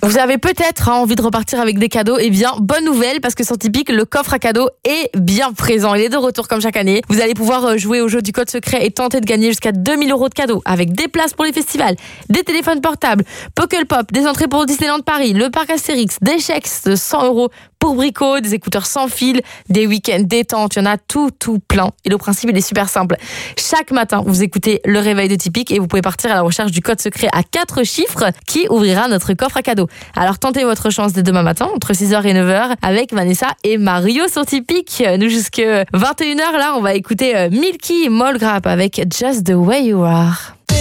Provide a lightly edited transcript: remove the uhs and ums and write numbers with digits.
Vous avez peut-être envie de repartir avec des cadeaux. Eh bien, bonne nouvelle, parce que sur Tipeee, le coffre à cadeaux est bien présent. Il est de retour comme chaque année. Vous allez pouvoir jouer au jeu du code secret et tenter de gagner jusqu'à 2000 € de cadeaux, avec des places pour les festivals, des téléphones portables, Pokélpop, des entrées pour Disneyland Paris, le parc Astérix, des chèques de 100 € pour Brico, des écouteurs sans fil, des week-ends détente. Il y en a tout plein. Et le principe, il est super simple. Chaque matin, vous écoutez le réveil de Tipeee et vous pouvez partir à la recherche du code secret à 4 chiffres qui ouvrira notre coffre à cadeaux. Alors tentez votre chance dès demain matin, entre 6h et 9h, avec Vanessa et Mario sur Tipeee. Nous, jusque 21h, là, on va écouter Milky Molgrap avec Just the Way You Are.